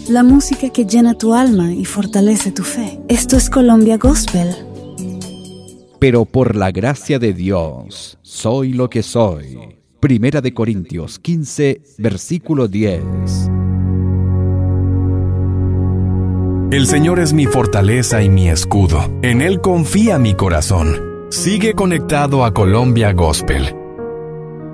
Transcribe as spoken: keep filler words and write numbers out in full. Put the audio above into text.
la música que llena tu alma y fortalece tu fe. Esto es Colombia Gospel. Pero por la gracia de Dios, soy lo que soy. Primera de Corintios quince, versículo diez. El Señor es mi fortaleza y mi escudo. En Él confía mi corazón. Sigue conectado a Colombia Gospel